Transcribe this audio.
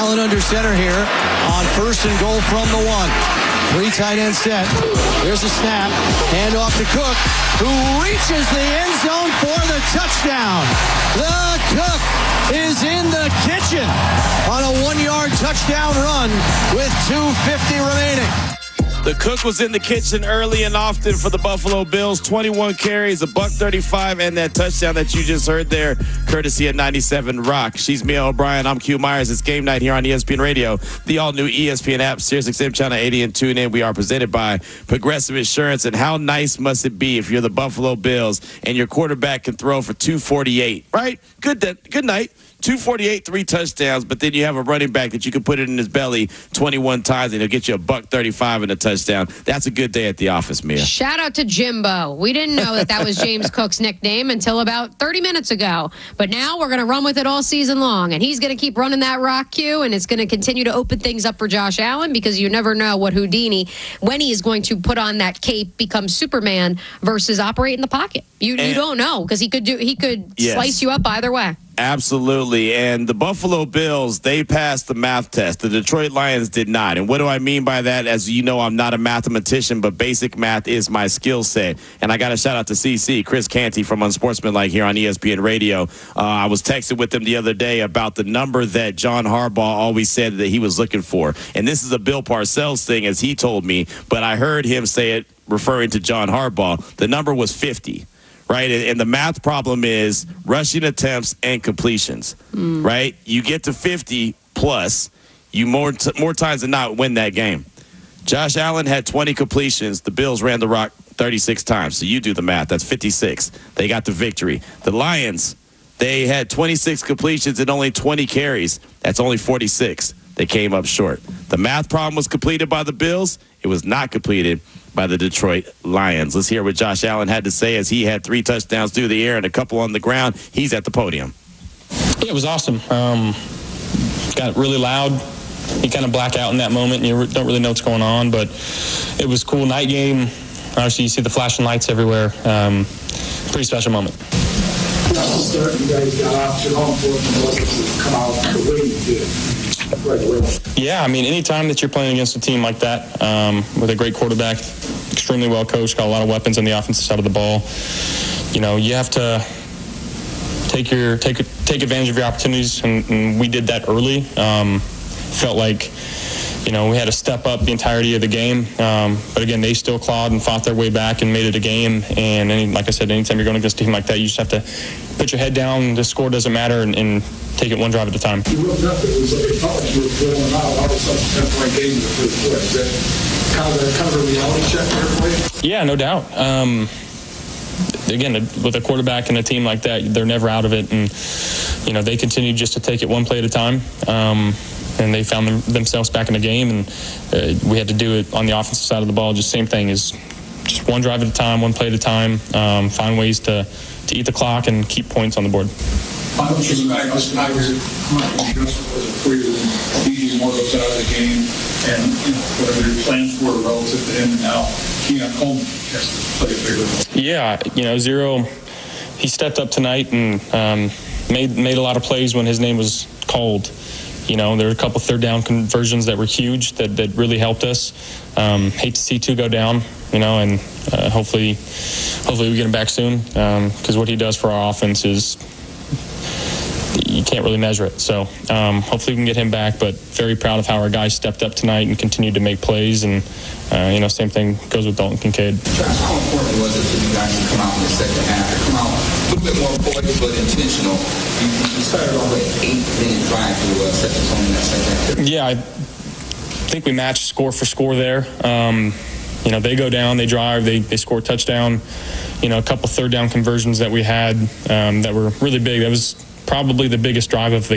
Allen under center here on first and goal from the 1. 3 tight end set. Here's a snap. Hand off to Cook, who reaches the end zone for the touchdown. The Cook is in the kitchen on a 1-yard touchdown run with 2:50 remaining. The Cook was in the kitchen early and often for the Buffalo Bills. 21 carries, $135, and that touchdown that you just heard there, courtesy of 97 Rock. She's Mia O'Brien. I'm Q Myers. It's game night here on ESPN Radio, the all-new ESPN app, SiriusXM Channel 80, and tune in. We are presented by Progressive Insurance. And how nice must it be if you're the Buffalo Bills and your quarterback can throw for 248, right? Good night. 248, 3 touchdowns, but then you have a running back that you can put it in his belly 21 times and he'll get you $135 and a touchdown. That's a good day at the office, Mia. Shout out to Jimbo. We didn't know that was James Cook's nickname until about 30 minutes ago. But now we're going to run with it all season long. And he's going to keep running that rock, Q, and it's going to continue to open things up for Josh Allen because you never know what Houdini, when he is going to put on that cape, become Superman versus operate in the pocket. You don't know because he could slice you up either way. Absolutely. And the Buffalo Bills, they passed the math test. The Detroit Lions did not. And what do I mean by that? As you know, I'm not a mathematician, but basic math is my skill set. And I got a shout out to CC, Chris Canty from Unsportsmanlike here on ESPN Radio. I was texting with him the other day about the number that John Harbaugh always said that he was looking for. And this is a Bill Parcells thing, as he told me, but I heard him say it referring to John Harbaugh. The number was 50. Right, and the math problem is rushing attempts and completions, right? You get to 50 plus, you more times than not win that game. Josh Allen had 20 completions. The Bills ran the rock 36 times. So you do the math. That's 56. They got the victory. The Lions, they had 26 completions and only 20 carries. That's only 46. They came up short. The math problem was completed by the Bills. It was not completed by the Detroit Lions. Let's hear what Josh Allen had to say as he had 3 touchdowns through the air and a couple on the ground. He's at the podium. Yeah, it was awesome. Got really loud. You kind of black out in that moment and you don't really know what's going on, but it was a cool night game. Obviously, you see the flashing lights everywhere. Pretty special moment. You guys got off to home to come out the way you did. Yeah, I mean, anytime that you're playing against a team like that, with a great quarterback, extremely well coached, got a lot of weapons on the offensive side of the ball, you know, you have to take advantage of your opportunities, and we did that early. Felt like, you know, we had to step up the entirety of the game. But again, they still clawed and fought their way back and made it a game. And like I said, anytime you're going against a team like that, you just have to put your head down. The score doesn't matter, and take it one drive at a time. You looked up, it felt like you were blowing out all of a sudden 10-point game in the first quarter. Is that kind of a reality check there for you? Yeah, no doubt. Again, with a quarterback and a team like that, they're never out of it. And, you know, they continue just to take it one play at a time. And they found themselves back in the game, and we had to do it on the offensive side of the ball. Just same thing, is just one drive at a time, one play at a time, find ways to eat the clock and keep points on the board. How much was the Tigers for you? You more goes out of the game, and you know, whatever your plans were relative to him and now Keon Coleman has to play a bigger role. Yeah, you know, Zero, he stepped up tonight and made a lot of plays when his name was called. You know, there were a couple third down conversions that were huge that really helped us. Hate to see 2 go down, you know, and hopefully we get him back soon, because what he does for our offense is, you can't really measure it. So hopefully we can get him back, but very proud of how our guys stepped up tonight and continued to make plays. And, you know, same thing goes with Dalton Kincaid. How important was it for you guys to come out in the second half, to come out a little bit more poised but intentional? You started off with an 8-minute drive to set the tone in that second half. Yeah, I think we matched score for score there. You know, they go down, they drive, they score a touchdown. You know, a couple third down conversions that we had that were really big. That was probably the biggest drive of the